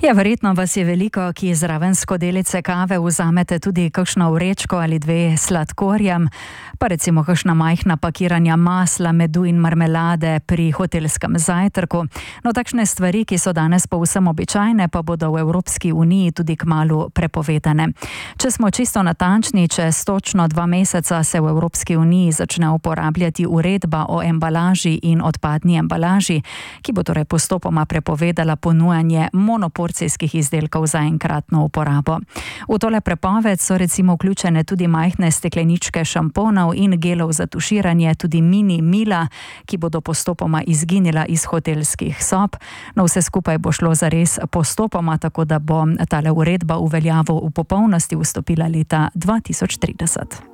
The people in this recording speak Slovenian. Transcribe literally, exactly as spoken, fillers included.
Ja, verjetno vas je veliko, ki zraven skodelice kave vzamete tudi kakšno vrečko ali dve sladkorjem, pa recimo kakšna majhna pakiranja masla, medu in marmelade pri hotelskem zajtrku. No, takšne stvari, ki so danes povsem običajne, pa bodo v Evropski uniji tudi kmalu prepovedane. Če smo čisto natančni, čez točno dva meseca se v Evropski uniji začne uporabljati uredba o embalaži in odpadni embalaži, ki bo torej postopoma prepovedala ponujanje monoporcijskih izdelkov za enkratno uporabo. V tole prepoved so recimo vključene tudi majhne stekleničke šamponov in gelov za tuširanje, tudi mini mila, ki bodo postopoma izginila iz hotelskih sob. No, vse skupaj bo šlo zares postopoma, tako da bo tale uredba v veljavo v popolnosti vstopila leta dva tisoč trideset.